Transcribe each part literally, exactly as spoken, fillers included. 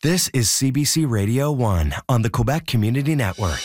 This is C B C Radio one on the Quebec Community Network.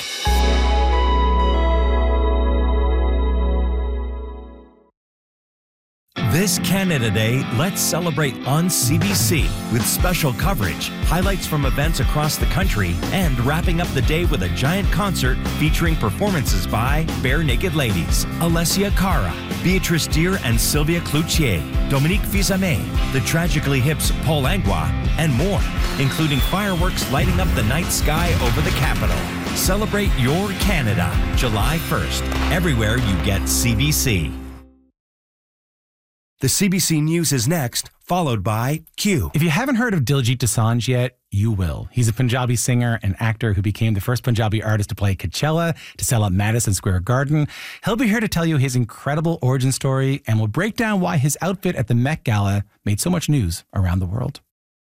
This Canada Day, let's celebrate on C B C with special coverage, highlights from events across the country, and wrapping up the day with a giant concert featuring performances by Bare Naked Ladies, Alessia Cara, Beatrice Deer and Sylvia Cloutier, Dominique Fils-Aimé, the Tragically Hip's Paul Langlois, and more, including fireworks lighting up the night sky over the capital. Celebrate your Canada, July first, everywhere you get C B C. The C B C News is next, followed by Q. If you haven't heard of Diljit Dosanjh yet, you will. He's a Punjabi singer and actor who became the first Punjabi artist to play Coachella, to sell out Madison Square Garden. He'll be here to tell you his incredible origin story, and we'll break down why his outfit at the Met Gala made so much news around the world.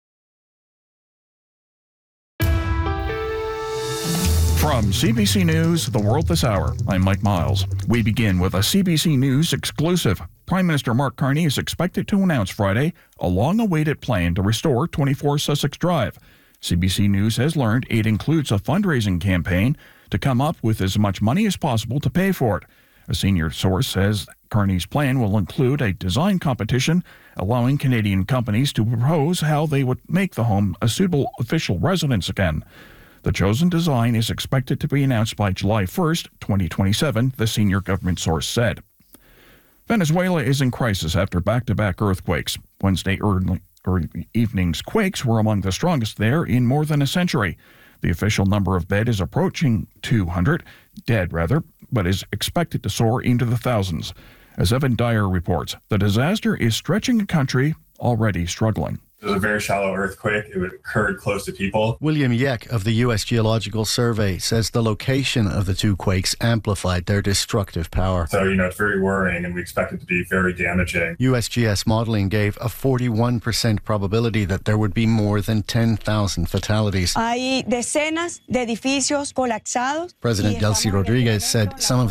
From C B C News, The World This Hour, I'm Mike Miles. We begin with a C B C News exclusive. Prime Minister Mark Carney is expected to announce Friday a long-awaited plan to restore twenty-four Sussex Drive. C B C News has learned it includes a fundraising campaign to come up with as much money as possible to pay for it. A senior source says Carney's plan will include a design competition allowing Canadian companies to propose how they would make the home a suitable official residence again. The chosen design is expected to be announced by July first, twenty twenty-seven, the senior government source said. Venezuela is in crisis after back-to-back earthquakes. Wednesday early, early evening's quakes were among the strongest there in more than a century. The official number of dead is approaching two hundred, dead rather, but is expected to soar into the thousands. As Evan Dyer reports, the disaster is stretching a country already struggling. It was a very shallow earthquake. It occurred close to people. William Yeck of the U S Geological Survey says the location of the two quakes amplified their destructive power. So, you know, it's very worrying, and we expect it to be very damaging. U S G S modelling gave a forty-one percent probability that there would be more than ten thousand fatalities. Hay decenas de edificios colapsados. President Delcy Rodriguez said some of